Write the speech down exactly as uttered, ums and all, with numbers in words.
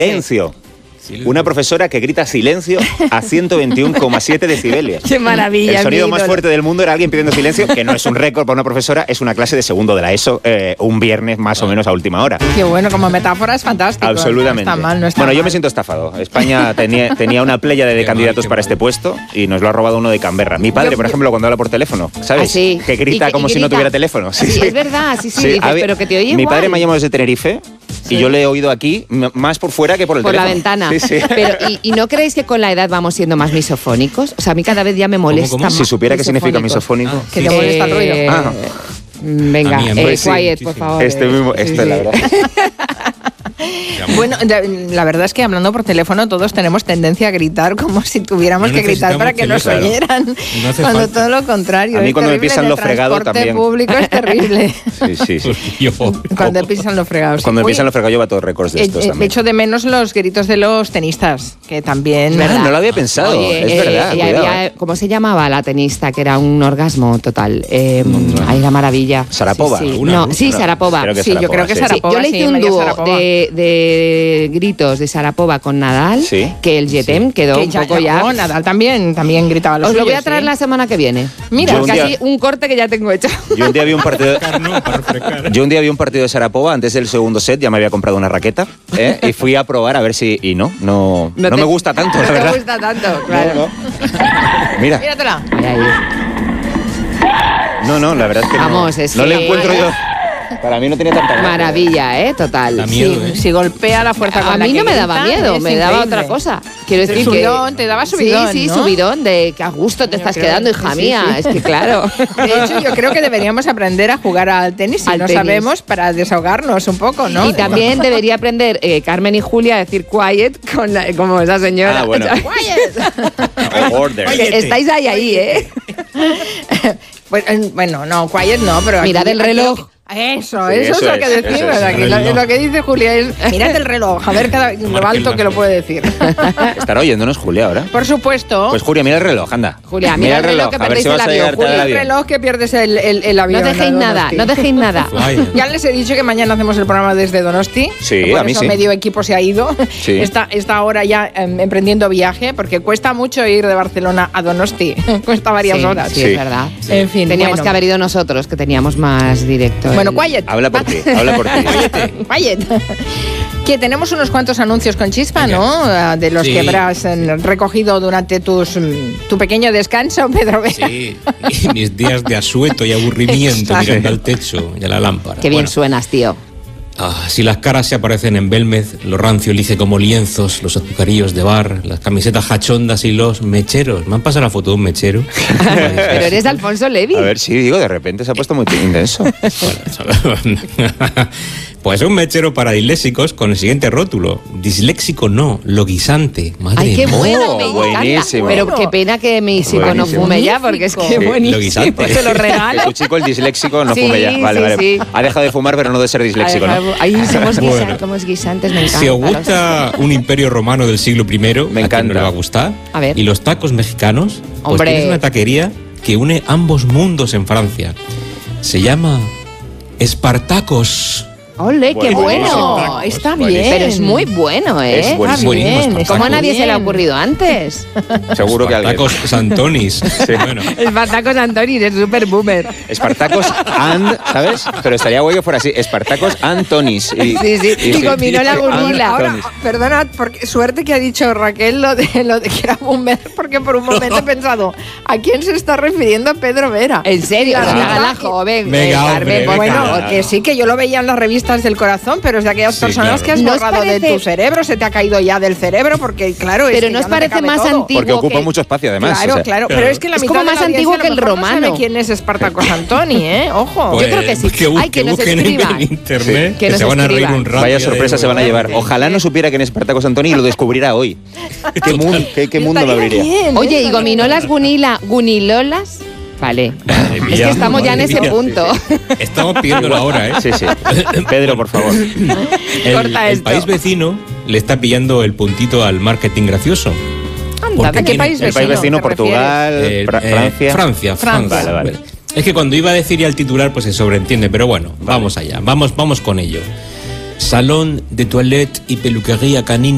Silencio. Una profesora que grita silencio a ciento veintiuno coma siete decibelios. ¡Qué maravilla! El sonido más fuerte del mundo era alguien pidiendo silencio, que no es un récord para una profesora, es una clase de segundo de la ESO, eh, un viernes más o menos a última hora. Qué bueno, como metáfora es fantástico. Absolutamente. No está mal, no está bueno, mal. yo me siento estafado. España tenía, tenía una playa de candidatos para este puesto y nos lo ha robado uno de Canberra. Mi padre, Yo- por ejemplo, cuando habla por teléfono, ¿sabes? Ah, sí. Que grita Y que- como y si no grita. tuviera teléfono. Sí, es verdad, sí, sí, dices, a ver, pero que te oye Mi igual. padre me ha llamado desde Tenerife y yo le he oído aquí m- más por fuera que por el Por la teléfono. ventana. Sí, sí. Pero, ¿y, ¿y no creéis que con la edad vamos siendo más misofónicos? O sea, a mí cada vez ya me molesta cómo? más. Si supiera qué significa misofónicos. misofónico. Que te molesta el ruido. Eh, Ah. Venga, A mí, a mí, eh, sí, quiet, sí, por sí. favor. Este eh, mismo, sí, este, sí. la verdad. Bueno, de- la verdad es que hablando por teléfono todos tenemos tendencia a gritar como si tuviéramos No que gritar para que nos necesitamos oyeran. teléfono. No hace cuando falta. todo lo contrario. A mí es cuando me terrible, pisan en lo el fregado transporte también. público es terrible. Sí, sí, sí. Yo- Cuando pisan los fregados. Cuando me Uy, pisan los fregados, yo bato récords de eh, estos eh, también. echo de menos los gritos de los tenistas, que también... Ah, no lo había pensado. Oye, es eh, verdad. y cuidado, había- eh. ¿cómo se llamaba la tenista? Que era un orgasmo total. Eh, Ay, la maravilla. Sarapova. Sí, sí. Una, No, ¿no? sí, No, Sarapova. creo que Sí, yo Sarapova, creo que sí. Sarapova. Sí, yo le sí, hice un María dúo Sarapova. de, de gritos de Sarapova con Nadal, Sí. que el Jetem quedó Que un poco ya... no, Nadal también, también gritaba los Os lo voy a suyos, traer sí. la semana que viene. Mira, Yo un casi día- un corte que ya tengo hecho. Yo un día vi un partido. No, para refrescar. Yo un día vi un partido de Sarapova antes del segundo set, ya me había comprado una raqueta, ¿eh? Y fui a probar a ver si. Y no, no, no, te- me gusta tanto, no la te verdad. gusta tanto, claro. No, no. Mira, Míratela. Ahí, ahí. no, no, la verdad es que Vamos, no, es no que- le encuentro yo. Para mí no tiene tanta gracia. Maravilla, ¿eh? Total. Da miedo, Sí, ¿eh? si golpea la fuerza A con la mí que no me daba grita, miedo, es me daba increíble. otra cosa. Quiero decir Subidón, que... te daba subidón, Sí, sí, ¿no? subidón, de que a gusto te Yo estás creo- quedando, hija sí, mía. sí. Es que claro. De hecho, yo creo que deberíamos aprender a jugar al tenis si Al no tenis. sabemos para desahogarnos un poco, ¿no? Y también debería aprender eh, Carmen y Julia a decir quiet con la- como esa señora. Ah, bueno. Order. Que estáis ahí, ahí, ¿eh? Pues, eh, bueno, no, quiet no, pero... Mirad el reloj. Eso, Sí, eso, eso es lo que es, decimos. eso es. Aquí lo, lo que dice Julia es, mirad el reloj, a ver cada, lo alto que lo puede decir. ¿Estará oyéndonos Julia ahora? Por supuesto. Pues Julia, mira el reloj, anda. Julia, mira el reloj, que a ver perdéis si vas el a avión, llegar tarde Julia. al el avión. reloj que pierdes el, el, el avión. No dejéis a nada, Donosti. no dejéis nada. Flyer. Ya les he dicho que mañana hacemos el programa desde Donosti. Sí, Por a mí eso sí. medio equipo se ha ido. Sí. Está, está ahora ya em, emprendiendo viaje porque cuesta mucho ir de Barcelona a Donosti. Cuesta varias Sí, horas. sí, Sí. es verdad. En fin, Teníamos bueno. que haber ido nosotros, que teníamos más directo. Bueno, el- quiet. Habla por ti, habla por ti. Quiet. Que tenemos unos cuantos anuncios con chispa, Venga. ¿no? Ah, De los Sí. que habrás eh, recogido durante tus, mm, tu pequeño descanso, Pedro Vera. Sí, y mis días de asueto y aburrimiento Exacto. mirando al techo y a la lámpara. Qué bien Bueno, suenas, tío. ah, si las caras se aparecen en Belmez, lo rancio elige como lienzos, los azucarillos de bar, las camisetas hachondas y los mecheros. ¿Me han pasado la foto de un mechero? Pero eres Alfonso Levi. A ver, sí, digo, de repente se ha puesto muy intenso. Pues un mechero para disléxicos con el siguiente rótulo. Disléxico no, loguisante. Madre Ay, qué mía. bueno, me encanta. buenísimo. Pero qué pena que mi psico no Buenísimo. fume ya, porque es que Sí, buenísimo. lo guisante. Te lo Que regalo. tu chico, el disléxico, no Sí, fume ya. Vale, sí, vale. sí. Ha dejado de fumar, pero no de ser disléxico, ¿no? Ay, somos, guisa- Bueno. somos guisantes, me encanta. Si os gusta un imperio romano del siglo primero, Me ¿a quién encanta. no le va a gustar? A ver. Y los tacos mexicanos, pues Hombre. tienes una taquería que une ambos mundos en Francia. Se llama Espartacos. ¡Ole, qué Buenísimo. bueno! Está Buenísimo. bien. Pero es muy bueno, ¿eh? Es buenísimo. Buenísimo, bien, Espartacos. ¿Cómo a nadie se le ha bien. ocurrido antes? Seguro que alguien. Tacos Santonis. Bueno, Espartacos Antonis es súper boomer. Espartacos and, ¿sabes? Pero estaría guay que fuera así. Espartacos Antonis. Y, Sí, sí. Y combinó la gurmila. Ahora, Antonis. perdona, porque suerte que ha dicho Raquel lo de, lo de que era boomer, porque por un momento he pensado, ¿a quién se está refiriendo Pedro Vera? En serio, La la, verdad la que- joven. Venga, eh, hombre, Carmen, por venga. Bueno, favor. que sí, que yo lo veía en las revistas del corazón, pero es de aquellas Sí, personas claro. que has ¿No os borrado de parece- tu cerebro, se te ha caído ya del cerebro, porque claro, es Pero que ¿no ya os te parece cabe más todo. antiguo? Porque ocupa que- mucho espacio, además. Claro, o sea. claro, pero es que la Es mitad como de la más audiencia antiguo a lo que el mejor no romano. sabe quién es Espartacos Antoni, ¿eh? Ojo. pues, Yo creo que sí. Que, bu- Ay, que nos busquen en- escriban. en internet, Sí. que, Que nos se van a reír escriban. un rato. Vaya ya sorpresa de- se van a llevar. Sí. Ojalá no supiera quién es Espartacos Antoni y lo descubriera hoy. ¿Qué, mun- qué, qué mundo me Estaría abriría? bien, Oye, ¿y estaría gominolas gunila, gunilolas? Vale. Madre Es mía, que estamos ya en madre ese mía. punto. Estamos pidiendo la hora, ¿eh? Sí, sí. Pedro, por favor. El, Corta el esto. país vecino le está pillando el puntito al marketing gracioso. Anda, Porque ¿de qué tiene- país El país vecino, te Portugal, Eh, Fra- eh, Francia. Francia. Francia. Vale, vale. Es que cuando iba a decir ya el titular, pues se sobreentiende, pero bueno, vamos allá, vamos, vamos con ello. Salón de toilette y peluquería canina.